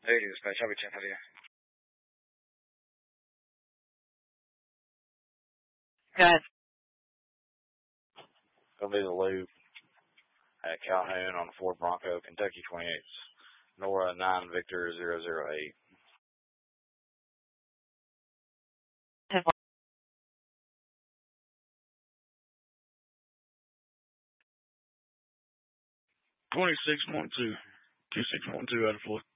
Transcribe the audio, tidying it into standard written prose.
80 dispatch, I'll be 10 for you. Good. Gonna be the loop at Calhoun on the Ford Bronco, Kentucky 28th, Nora 9 Victor 008. 26.2. 26.2 out of 4.